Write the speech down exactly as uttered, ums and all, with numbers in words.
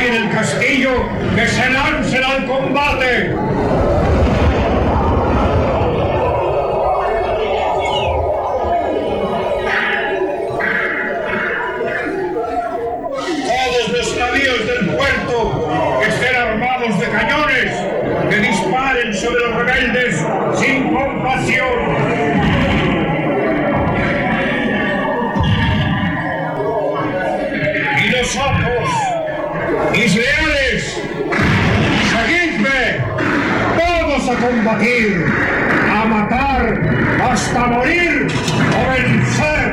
hay en el castillo, que se lancen al combate. Todos los navíos del puerto que estén armados de cañones, que disparen sobre los rebeldes sin compasión. Ojos, mis leales, seguidme, todos a combatir, a matar, hasta morir o vencer.